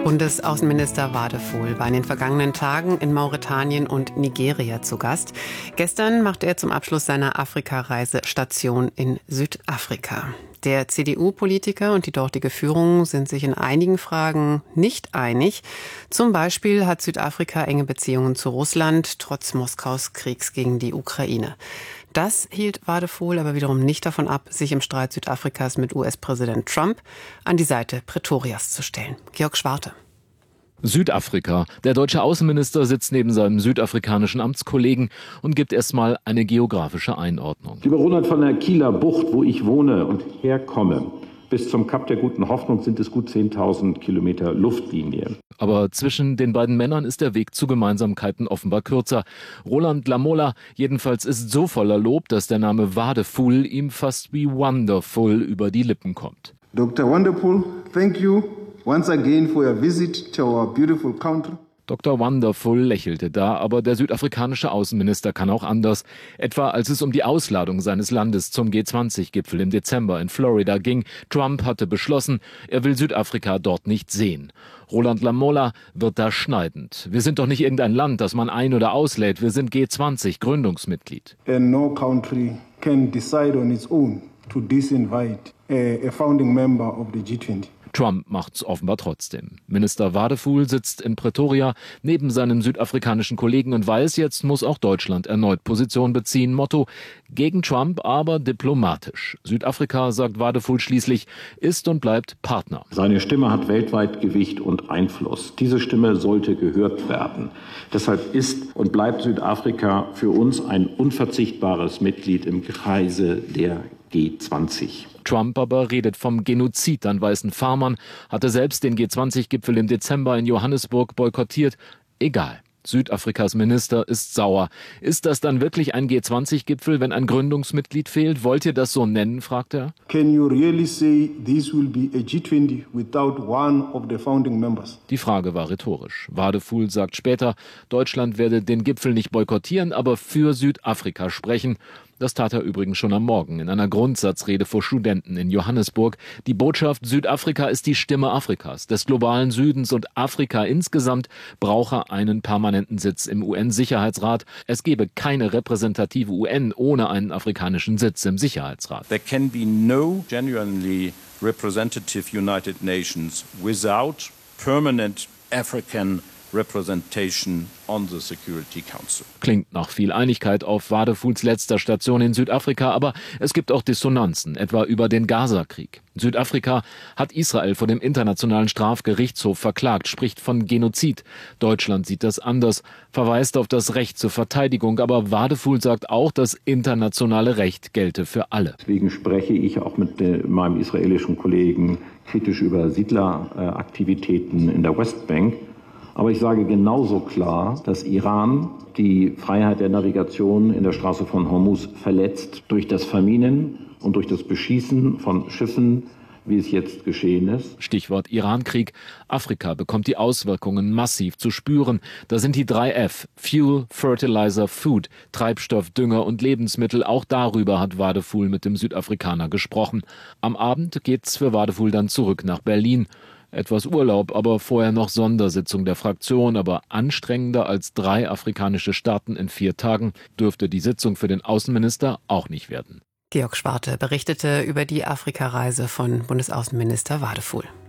Bundesaußenminister Wadephul war in den vergangenen Tagen in Mauretanien und Nigeria zu Gast. Gestern machte er zum Abschluss seiner Afrikareise Station in Südafrika. Der CDU-Politiker und die dortige Führung sind sich in einigen Fragen nicht einig. Zum Beispiel hat Südafrika enge Beziehungen zu Russland, trotz Moskaus Kriegs gegen die Ukraine. Das hielt Wadephul aber wiederum nicht davon ab, sich im Streit Südafrikas mit US-Präsident Trump an die Seite Pretorias zu stellen. Georg Schwarte. Südafrika. Der deutsche Außenminister sitzt neben seinem südafrikanischen Amtskollegen und gibt erstmal eine geografische Einordnung. Lieber Ronald, von der Kieler Bucht, wo ich wohne und herkomme, bis zum Kap der Guten Hoffnung sind es gut 10.000 Kilometer Luftlinie. Aber zwischen den beiden Männern ist der Weg zu Gemeinsamkeiten offenbar kürzer. Roland Lamola jedenfalls ist so voller Lob, dass der Name Wadephul ihm fast wie Wonderful über die Lippen kommt. Dr. Wonderful, thank you once again for your visit to our beautiful country. Dr. Wonderful lächelte da, aber der südafrikanische Außenminister kann auch anders. Etwa als es um die Ausladung seines Landes zum G20-Gipfel im Dezember in Florida ging. Trump hatte beschlossen, er will Südafrika dort nicht sehen. Roland Lamola wird da schneidend. Wir sind doch nicht irgendein Land, das man ein- oder auslädt. Wir sind G20-Gründungsmitglied. And no country can decide on its own to disinvite a founding member of the G20. Trump macht's offenbar trotzdem. Minister Wadephul sitzt in Pretoria neben seinem südafrikanischen Kollegen und weiß, jetzt muss auch Deutschland erneut Position beziehen. Motto: gegen Trump, aber diplomatisch. Südafrika, sagt Wadephul schließlich, ist und bleibt Partner. Seine Stimme hat weltweit Gewicht und Einfluss. Diese Stimme sollte gehört werden. Deshalb ist und bleibt Südafrika für uns ein unverzichtbares Mitglied im Kreise der G20. Trump aber redet vom Genozid an weißen Farmern, hatte selbst den G20-Gipfel im Dezember in Johannesburg boykottiert. Egal. Südafrikas Minister ist sauer. Ist das dann wirklich ein G20-Gipfel, wenn ein Gründungsmitglied fehlt? Wollt ihr das so nennen, fragt er. Can you really say this will be a G20 without one of the founding members? Die Frage war rhetorisch. Wadephul sagt später, Deutschland werde den Gipfel nicht boykottieren, aber für Südafrika sprechen. Das tat er übrigens schon am Morgen in einer Grundsatzrede vor Studenten in Johannesburg. Die Botschaft: Südafrika ist die Stimme Afrikas, des globalen Südens, und Afrika insgesamt brauche einen permanenten Sitz im UN-Sicherheitsrat. Es gebe keine repräsentative UN ohne einen afrikanischen Sitz im Sicherheitsrat. There can be no genuinely representative United Nations without permanent African representation on the Security Council. Klingt nach viel Einigkeit auf Wadephuls letzter Station in Südafrika, aber es gibt auch Dissonanzen, etwa über den Gaza-Krieg. Südafrika hat Israel vor dem Internationalen Strafgerichtshof verklagt, spricht von Genozid. Deutschland sieht das anders, verweist auf das Recht zur Verteidigung, aber Wadephul sagt auch, das internationale Recht gelte für alle. Deswegen spreche ich auch mit meinem israelischen Kollegen kritisch über Siedleraktivitäten in der Westbank. Aber ich sage genauso klar, dass Iran die Freiheit der Navigation in der Straße von Hormuz verletzt durch das Verminen und durch das Beschießen von Schiffen, wie es jetzt geschehen ist. Stichwort Irankrieg. Afrika bekommt die Auswirkungen massiv zu spüren. Da sind die 3 F: Fuel, Fertilizer, Food, Treibstoff, Dünger und Lebensmittel. Auch darüber hat Wadephul mit dem Südafrikaner gesprochen. Am Abend geht's für Wadephul dann zurück nach Berlin. Etwas Urlaub, aber vorher noch Sondersitzung der Fraktion. Aber anstrengender als 3 afrikanische Staaten in 4 Tagen dürfte die Sitzung für den Außenminister auch nicht werden. Georg Schwarte berichtete über die Afrikareise von Bundesaußenminister Wadephul.